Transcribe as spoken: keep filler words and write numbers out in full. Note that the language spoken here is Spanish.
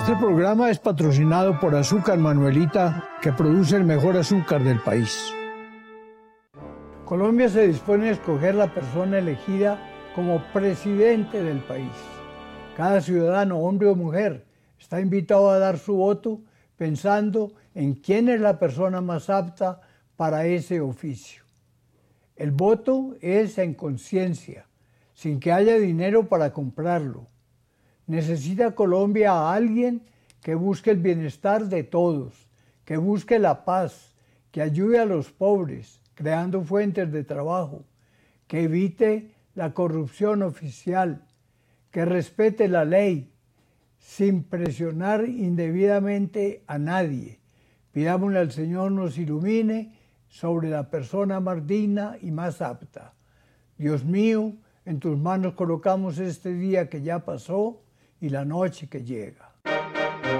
Este programa es patrocinado por Azúcar Manuelita, que produce el mejor azúcar del país. Colombia se dispone a escoger la persona elegida como presidente del país. Cada ciudadano, hombre o mujer, está invitado a dar su voto pensando en quién es la persona más apta para ese oficio. El voto es en conciencia, sin que haya dinero para comprarlo. Necesita Colombia a alguien que busque el bienestar de todos, que busque la paz, que ayude a los pobres, creando fuentes de trabajo, que evite la corrupción oficial, que respete la ley, sin presionar indebidamente a nadie. Pidámosle al Señor nos ilumine sobre la persona más digna y más apta. Dios mío, en tus manos colocamos este día que ya pasó y la noche que llega.